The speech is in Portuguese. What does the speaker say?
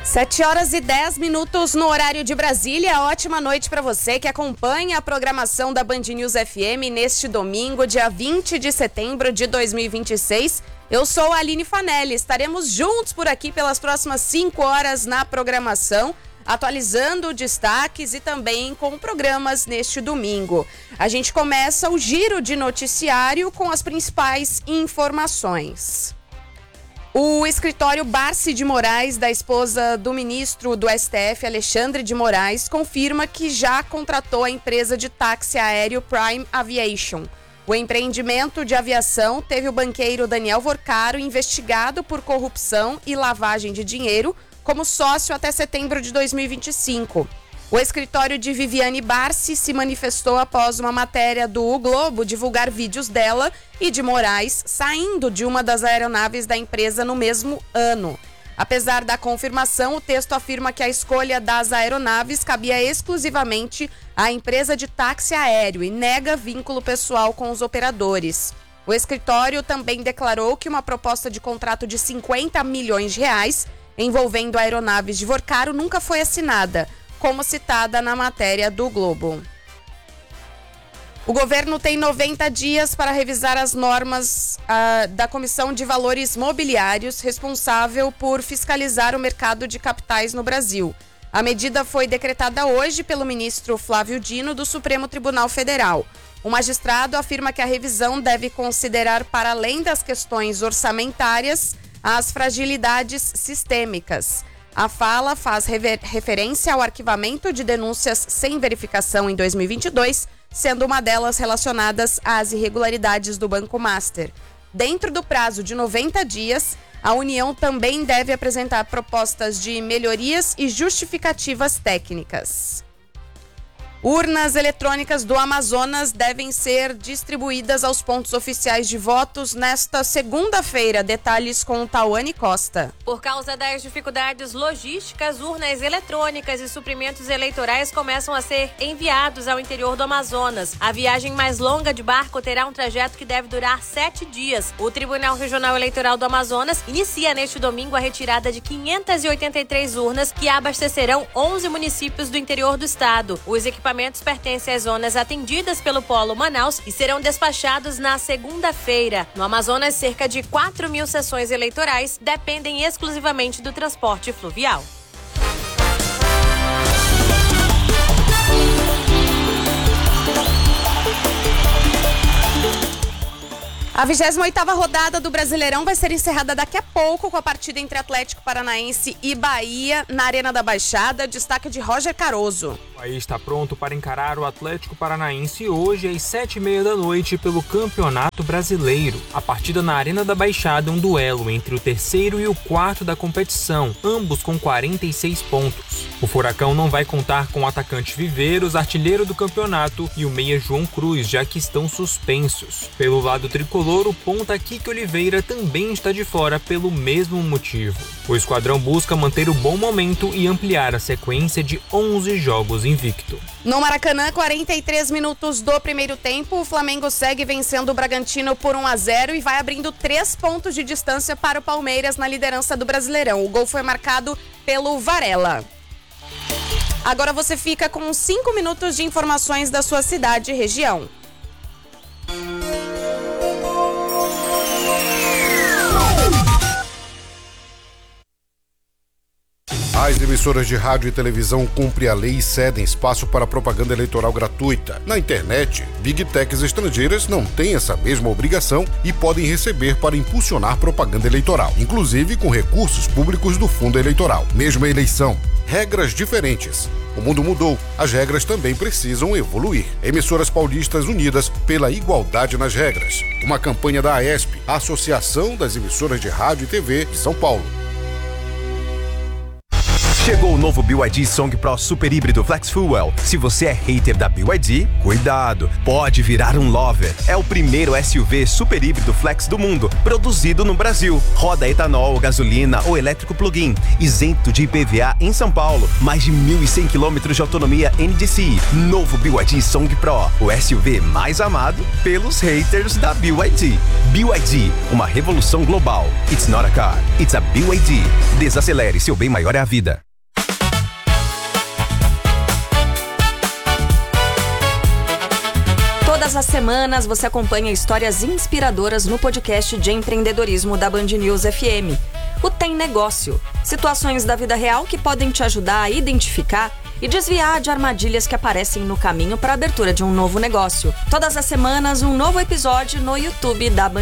7h10 no horário de Brasília. Ótima noite para você que acompanha a programação da Band News FM neste domingo, dia 20 de setembro de 2026. Eu sou a Aline Fanelli. Estaremos juntos por aqui pelas próximas 5 horas na programação, atualizando destaques e também com programas neste domingo. A gente começa o giro de noticiário com as principais informações. O escritório Barsi de Moraes, da esposa do ministro do STF, Alexandre de Moraes, confirma que já contratou a empresa de táxi aéreo Prime Aviation. O empreendimento de aviação teve o banqueiro Daniel Vorcaro investigado por corrupção e lavagem de dinheiro como sócio até setembro de 2025. O escritório de Viviane Barsi se manifestou após uma matéria do O Globo divulgar vídeos dela e de Moraes saindo de uma das aeronaves da empresa no mesmo ano. Apesar da confirmação, o texto afirma que a escolha das aeronaves cabia exclusivamente à empresa de táxi aéreo e nega vínculo pessoal com os operadores. O escritório também declarou que uma proposta de contrato de 50 milhões de reais envolvendo aeronaves de Vorcaro nunca foi assinada, como citada na matéria do Globo. O governo tem 90 dias para revisar as normas da Comissão de Valores Mobiliários, responsável por fiscalizar o mercado de capitais no Brasil. A medida foi decretada hoje pelo ministro Flávio Dino, do Supremo Tribunal Federal. O magistrado afirma que a revisão deve considerar, para além das questões orçamentárias, as fragilidades sistêmicas. A fala faz referência ao arquivamento de denúncias sem verificação em 2022, sendo uma delas relacionadas às irregularidades do Banco Master. Dentro do prazo de 90 dias, a União também deve apresentar propostas de melhorias e justificativas técnicas. Urnas eletrônicas do Amazonas devem ser distribuídas aos pontos oficiais de votos nesta segunda-feira. Detalhes com Tawane Costa. Por causa das dificuldades logísticas, urnas eletrônicas e suprimentos eleitorais começam a ser enviados ao interior do Amazonas. A viagem mais longa de barco terá um trajeto que deve durar 7 dias. O Tribunal Regional Eleitoral do Amazonas inicia neste domingo a retirada de 583 urnas que abastecerão 11 municípios do interior do estado. Os equipamentos pertencem às zonas atendidas pelo Polo Manaus e serão despachados na segunda-feira. No Amazonas, cerca de 4.000 sessões eleitorais dependem exclusivamente do transporte fluvial. A 28ª rodada do Brasileirão vai ser encerrada daqui a pouco com a partida entre Atlético Paranaense e Bahia na Arena da Baixada. Destaque de Roger Caroso. O Bahia está pronto para encarar o Atlético Paranaense hoje às 7h30 da noite pelo Campeonato Brasileiro. A partida na Arena da Baixada é um duelo entre o terceiro e o quarto da competição, ambos com 46 pontos. O Furacão não vai contar com o atacante Viveiros, artilheiro do campeonato, e o meia João Cruz, já que estão suspensos. Pelo lado tricolor, o ponta Kiki Oliveira também está de fora pelo mesmo motivo. O esquadrão busca manter o bom momento e ampliar a sequência de 11 jogos invicto. No Maracanã, 43 minutos do primeiro tempo, o Flamengo segue vencendo o Bragantino por 1-0 e vai abrindo 3 pontos de distância para o Palmeiras na liderança do Brasileirão. O gol foi marcado pelo Varela. Agora você fica com 5 minutos de informações da sua cidade e região. As emissoras de rádio e televisão cumprem a lei e cedem espaço para propaganda eleitoral gratuita. Na internet, Big Techs estrangeiras não têm essa mesma obrigação e podem receber para impulsionar propaganda eleitoral, inclusive com recursos públicos do fundo eleitoral. Mesma eleição, regras diferentes. O mundo mudou, as regras também precisam evoluir. Emissoras paulistas unidas pela igualdade nas regras. Uma campanha da AESP, a Associação das Emissoras de Rádio e TV de São Paulo. Chegou o novo BYD Song Pro Super Híbrido Flex Fuel. Se você é hater da BYD, cuidado, pode virar um lover. É o primeiro SUV super híbrido flex do mundo, produzido no Brasil. Roda etanol, gasolina ou elétrico plug-in, isento de IPVA em São Paulo. Mais de 1.100 km de autonomia NDCi. Novo BYD Song Pro, o SUV mais amado pelos haters da BYD. BYD, uma revolução global. It's not a car, it's a BYD. Desacelere, seu bem maior é a vida. Todas as semanas você acompanha histórias inspiradoras no podcast de empreendedorismo da Band News FM. O Tem Negócio. Situações da vida real que podem te ajudar a identificar e desviar de armadilhas que aparecem no caminho para a abertura de um novo negócio. Todas as semanas, um novo episódio no YouTube da Band